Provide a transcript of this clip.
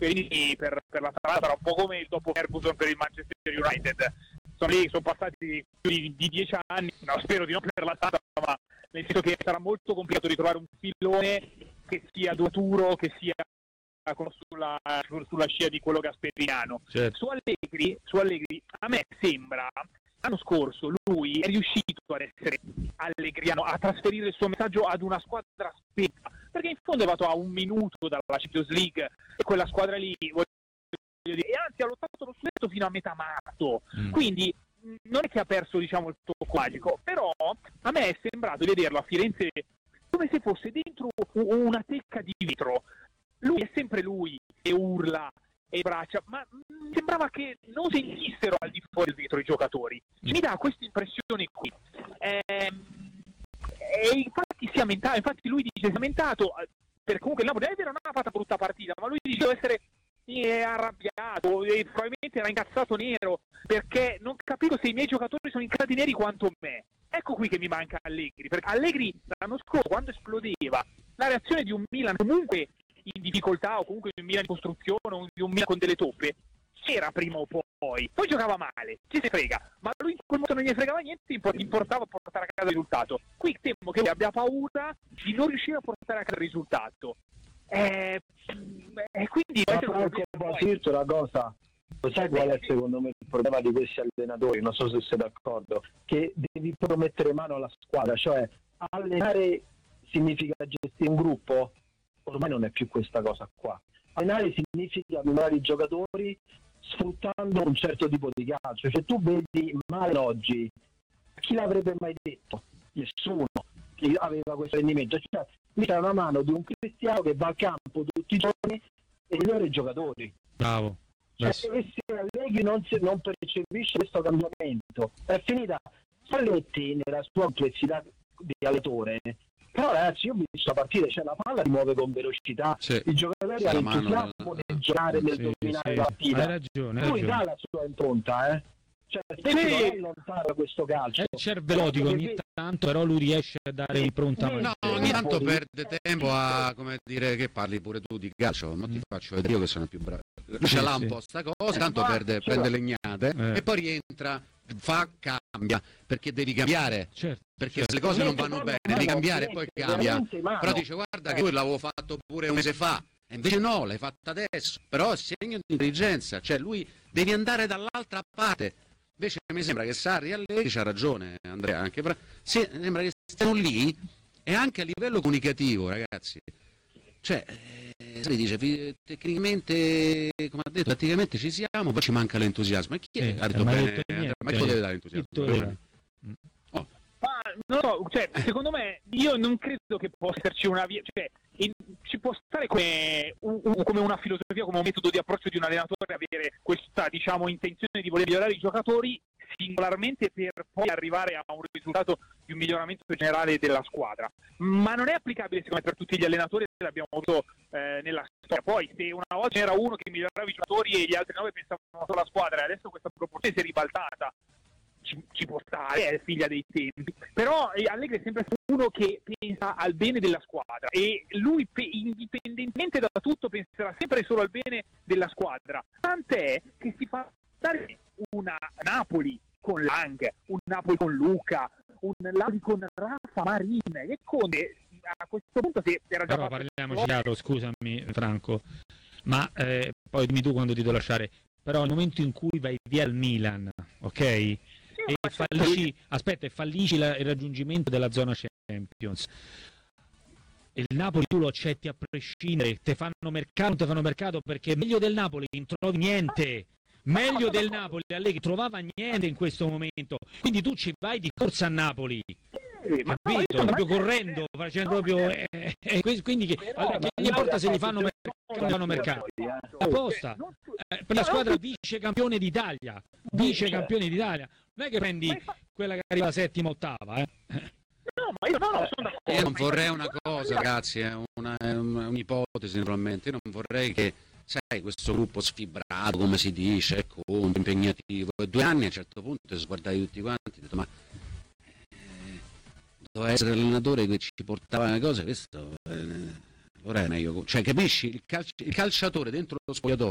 Gasperini per l'Atalanta era un po' come il dopo Ferguson per il Manchester United. Sono passati più di 10 anni, no, spero di non per l'Atalanta, ma nel senso che sarà molto complicato ritrovare un filone che sia duraturo, che sia sulla scia di quello gasperiano. Certo. Su Allegri a me sembra l'anno scorso lui è riuscito ad essere allegriano, a trasferire il suo messaggio ad una squadra spenta, perché in fondo è arrivato a un minuto dalla Champions League e quella squadra lì e anzi ha lottato lo scudetto fino a metà marzo, quindi non è che ha perso, diciamo, il tocco magico, però a me è sembrato di vederlo a Firenze come se fosse dentro una tecca di vetro. Lui è sempre lui e urla e braccia, ma sembrava che non sentissero al di fuori del vetro i giocatori. Mi dà questa impressione qui. E infatti infatti lui dice si è lamentato, per comunque il Napoli è vero, non ha fatto brutta partita, ma lui dice deve essere arrabbiato e probabilmente era incazzato nero perché non capisco se i miei giocatori sono incazzati neri quanto me. Ecco qui che mi manca Allegri, perché Allegri l'anno scorso quando esplodeva la reazione di un Milan comunque in difficoltà o comunque di un Milan in costruzione o di un Milan con delle toppe c'era prima o poi giocava male, ci si frega, ma lui in quel momento non gli fregava niente, importava portare a casa il risultato. Qui temo che lui abbia paura di non riuscire a portare a casa il risultato. Quindi posso dirti una cosa, lo sai qual è secondo me il problema di questi allenatori, non so se sei d'accordo, che devi mettere mano alla squadra, cioè allenare significa gestire un gruppo, ormai non è più questa cosa qua. Allenare significa migliorare i giocatori sfruttando un certo tipo di calcio, cioè tu vedi male oggi, chi l'avrebbe mai detto? Nessuno che aveva questo rendimento, cioè mi dà una mano di un Cristiano che va al campo tutti i giorni e migliora i giocatori. Bravo. Cioè, se Allegri non percepisce questo cambiamento è finita. Spalletti nella sua complessità di allenatore, però ragazzi io ho visto la partita, cioè la palla si muove con velocità, i giocatori hanno entusiasmo nel giocare, nel dominare la partita. Hai ragione. Lui dà la sua impronta, cioè non è lontano da questo calcio, è cervellotico ogni tanto, però lui riesce a dare impronta. No, ogni tanto perde tempo a, come dire, che parli pure tu di calcio, non ti faccio vedere io che sono più bravo. Ce l'ha un po' sta cosa, tanto prende legnate e poi rientra, cambia, perché devi cambiare, perché se le cose non vanno bene devi cambiare e poi cambia. Però dice guarda che lui l'avevo fatto pure un mese fa e invece no, l'hai fatta adesso, però è segno di intelligenza, cioè lui devi andare dall'altra parte. Invece mi sembra che Sarri a lei c'ha ragione Andrea, anche sembra che stiano lì e anche a livello comunicativo, ragazzi, cioè Sarri dice tecnicamente, come ha detto, tatticamente ci siamo, poi ci manca l'entusiasmo. E chi è? Ha detto bene, ma chi deve dare l'entusiasmo? Ma non so, cioè, secondo me io non credo che possa esserci una via, cioè ci può stare come una filosofia, come un metodo di approccio di un allenatore, avere questa, diciamo, intenzione di voler migliorare i giocatori singolarmente per poi arrivare a un risultato di un miglioramento generale della squadra, ma non è applicabile secondo me per tutti gli allenatori, l'abbiamo avuto nella storia. Poi se una volta c'era uno che migliorava i giocatori e gli altri 9 pensavano solo alla squadra e adesso questa proporzione si è ribaltata, ci può stare, è figlia dei tempi, però Allegri è sempre uno che pensa al bene della squadra e lui indipendentemente da tutto penserà sempre solo al bene della squadra, tant'è che si fa dare una Napoli con Lang, un Napoli con Luca, un Napoli con Rafa Marin, che Conte a questo punto si era già però parliamoci chiaro, scusami Franco, ma poi dimmi tu quando ti devo lasciare, però nel momento in cui vai via al Milan, ok? E fallisci il raggiungimento della zona Champions, il Napoli tu lo accetti a prescindere, te fanno mercato perché meglio del Napoli non trovi niente, meglio del Napoli Allegri trovava niente in questo momento, quindi tu ci vai di corsa a Napoli, capito? Proprio correndo, facendo proprio quindi che gli importa se gli fanno mercato apposta per la squadra vice campione d'Italia, non è che prendi quella che arriva settima ottava No, ma io sono d'accordo. Io non vorrei una cosa, ragazzi, è un'ipotesi naturalmente, io non vorrei che, sai, questo gruppo sfibrato, come si dice, impegnativo, 2 anni a un certo punto sguardai tutti quanti, ho detto ma doveva essere l'allenatore che ci portava le cose, questo Ora è meglio, cioè capisci? Il calciatore dentro lo spogliatoio